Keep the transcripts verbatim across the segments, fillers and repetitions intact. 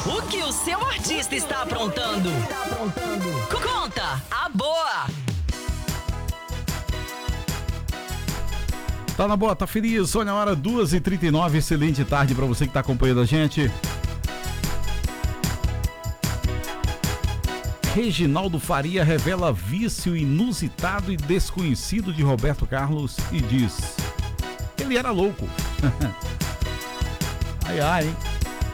O que o seu artista está aprontando? Conta a boa! Tá na boa, tá feliz? Olha a hora, duas e trinta e nove, excelente tarde pra você que tá acompanhando a gente. Reginaldo Faria revela vício inusitado e desconhecido de Roberto Carlos e diz: ele era louco. Ai, ai, hein?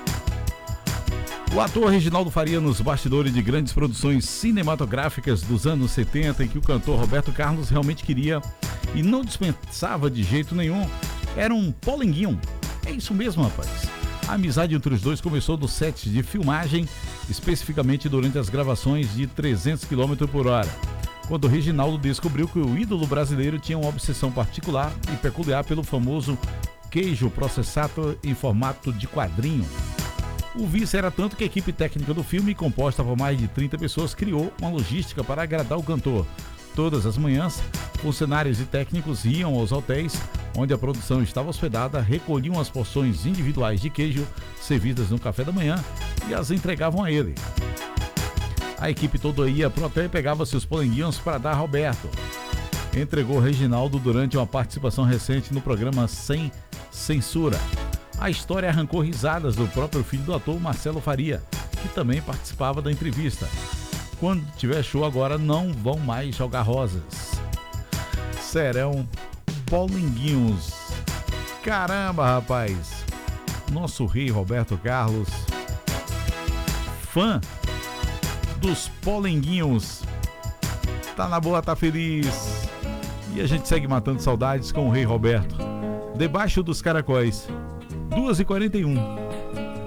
O ator Reginaldo Faria, nos bastidores de grandes produções cinematográficas dos anos setenta, em que o cantor Roberto Carlos realmente queria e não dispensava de jeito nenhum, era um polenguinho. É isso mesmo, rapaz. A amizade entre os dois começou no set de filmagem, especificamente durante as gravações de trezentos quilômetros por hora, quando Reginaldo descobriu que o ídolo brasileiro tinha uma obsessão particular e peculiar pelo famoso queijo processado em formato de quadrinho. O vício era tanto que a equipe técnica do filme, composta por mais de trinta pessoas, criou uma logística para agradar o cantor. Todas as manhãs, funcionários e técnicos iam aos hotéis onde a produção estava hospedada, recolhiam as porções individuais de queijo servidas no café da manhã e as entregavam a ele. A equipe toda ia para o hotel e pegava seus polenguinhos para dar a Roberto. Entregou Reginaldo durante uma participação recente no programa Sem Censura. A história arrancou risadas do próprio filho do ator, Marcelo Faria, que também participava da entrevista. Quando tiver show agora, não vão mais jogar rosas. Serão polenguinhos. Caramba, rapaz. Nosso rei Roberto Carlos, fã dos polenguinhos. Tá na boa, tá feliz. E a gente segue matando saudades com o rei Roberto. Debaixo dos caracóis. duas e quarenta e um.